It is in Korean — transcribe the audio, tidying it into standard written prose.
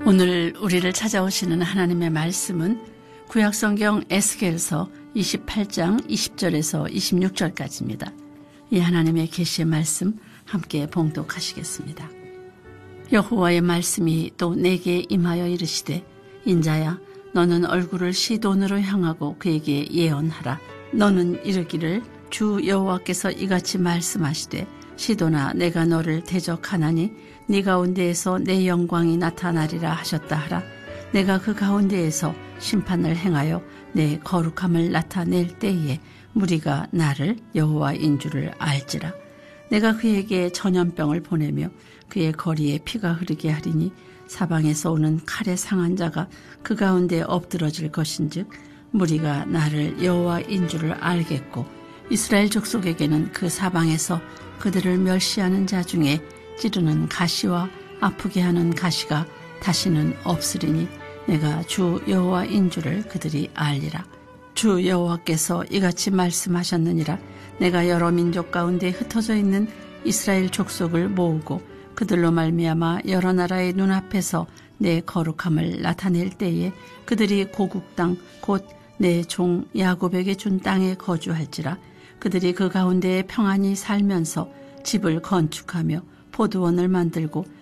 오늘 우리를 찾아오시는 하나님의 말씀은 구약성경 에스겔서 28장 20절에서 26절까지입니다. 이 하나님의 계시의 말씀 함께 봉독하시겠습니다. 여호와의 말씀이 또 내게 임하여 이르시되 인자야 너는 얼굴을 시돈으로 향하고 그에게 예언하라. 너는 이르기를 주 여호와께서 이같이 말씀하시되 시돈아 내가 너를 대적하나니 네 가운데에서 내 영광이 나타나리라 하셨다 하라. 내가 그 가운데에서 심판을 행하여 내 거룩함을 나타낼 때에 무리가 나를 여호와인 줄을 알지라. 내가 그에게 전염병을 보내며 그의 거리에 피가 흐르게 하리니 사방에서 오는 칼에 상한 자가 그 가운데 엎드러질 것인즉 무리가 나를 여호와인 줄을 알겠고 이스라엘 족속에게는 그 사방에서 그들을 멸시하는 자 중에 찌르는 가시와 아프게 하는 가시가 다시는 없으리니 내가 주 여호와인 줄을 그들이 알리라. 주 여호와께서 이같이 말씀하셨느니라. 내가 여러 민족 가운데 흩어져 있는 이스라엘 족속을 모으고 그들로 말미암아 여러 나라의 눈앞에서 내 거룩함을 나타낼 때에 그들이 고국 땅 곧 내 종 야곱에게 준 땅에 거주할지라. 그들이 그 가운데에 평안히 살면서 집을 건축하며 포도원을 만들고